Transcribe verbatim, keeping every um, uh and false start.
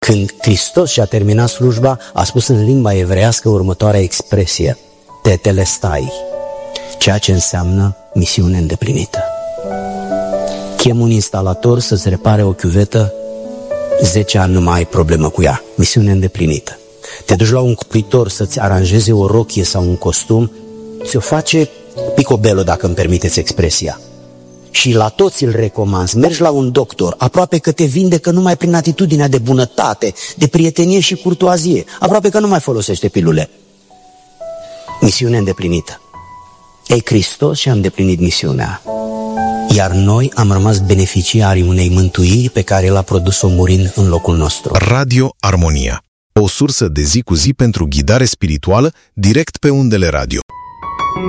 Când Hristos și-a terminat slujba, a spus în limba evreiască următoarea expresie: tetelestai, ceea ce înseamnă misiune îndeplinită. Chem un instalator să-ți repare o chiuvetă, zece ani nu mai ai problemă cu ea, misiune îndeplinită. Te duci la un cupitor să-ți aranjeze o rochie sau un costum, ți-o face picobello, dacă îmi permiteți expresia. Și la toți îl recomanzi, mergi la un doctor, aproape că te vindecă numai prin atitudinea de bunătate, de prietenie și curtoazie, aproape că nu mai folosește pilule. Misiune îndeplinită. Ei, Hristos și-a îndeplinit misiunea, iar noi am rămas beneficiarii unei mântuiri pe care El a produs-o murind în locul nostru. Radio Armonia, o sursă de zi cu zi pentru ghidare spirituală direct pe undele radio.